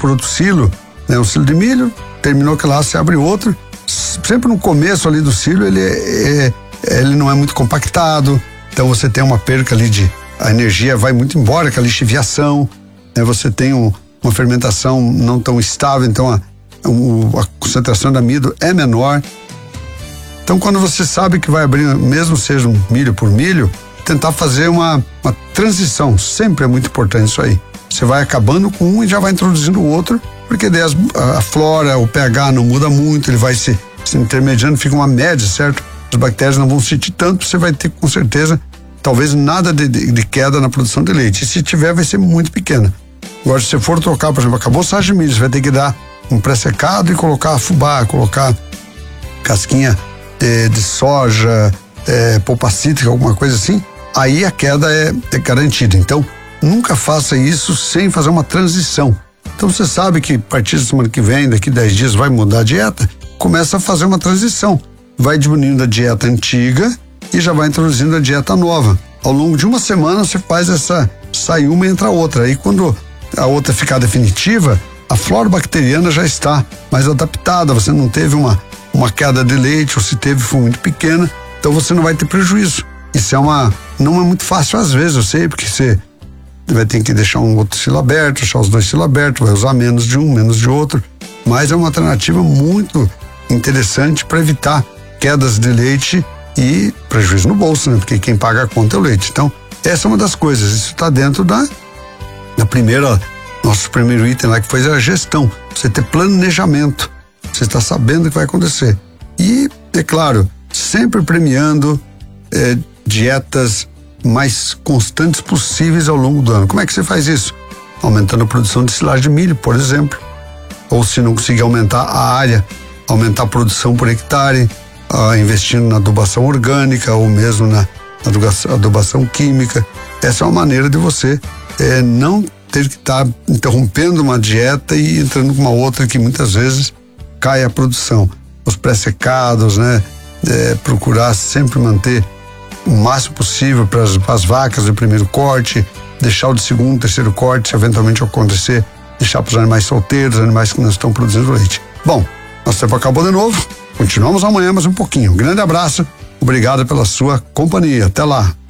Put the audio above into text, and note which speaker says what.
Speaker 1: por outro silo, né? Um silo de milho, terminou que lá, você abre outro. Sempre no começo ali do silo, ele não é muito compactado, então você tem uma perca ali a energia vai muito embora com a lixiviação, né? Você tem uma fermentação não tão estável, então a concentração de amido é menor. Então, quando você sabe que vai abrir, mesmo seja um milho por milho, tentar fazer uma transição, sempre é muito importante isso aí. Você vai acabando com um e já vai introduzindo o outro, porque daí a flora, o pH não muda muito, ele vai se intermediando, fica uma média, certo? As bactérias não vão sentir tanto, você vai ter com certeza, talvez nada de queda na produção de leite. E se tiver, vai ser muito pequena. Agora, se você for trocar, por exemplo, acabou o sachê de milho, você vai ter que dar um pré-secado e colocar fubá, colocar casquinha de soja, polpa cítrica, alguma coisa assim, aí a queda é garantida. Então, nunca faça isso sem fazer uma transição. Então, você sabe que a partir da semana que vem, daqui 10 dias, vai mudar a dieta, começa a fazer uma transição. Vai diminuindo a dieta antiga e já vai introduzindo a dieta nova. Ao longo de uma semana, você faz sai uma e entra outra. Aí, quando a outra ficar definitiva, a flora bacteriana já está mais adaptada, você não teve uma queda de leite, ou se teve, foi muito pequena, então você não vai ter prejuízo. Isso não é muito fácil às vezes, eu sei, porque você vai ter que deixar um outro silo aberto, deixar os 2 silos abertos, vai usar menos de um, menos de outro, mas é uma alternativa muito interessante para evitar quedas de leite e prejuízo no bolso, né? Porque quem paga a conta é o leite. Então, essa é uma das coisas, isso está dentro nosso primeiro item lá, que foi a gestão, você ter planejamento, você está sabendo o que vai acontecer. E, é claro, sempre premiando dietas mais constantes possíveis ao longo do ano. Como é que você faz isso? Aumentando a produção de silagem de milho, por exemplo. Ou se não conseguir aumentar a área, aumentar a produção por hectare, investindo na adubação orgânica ou mesmo na adubação química. Essa é uma maneira de você não ter que estar interrompendo uma dieta e entrando com uma outra que muitas vezes cai a produção. Os pré-secados, né? Procurar sempre manter o máximo possível para as vacas do primeiro corte, deixar o de segundo, terceiro corte, se eventualmente acontecer, deixar para os animais solteiros, animais que não estão produzindo leite. Bom, nosso tempo acabou de novo, continuamos amanhã mais um pouquinho. Um grande abraço, obrigado pela sua companhia, até lá.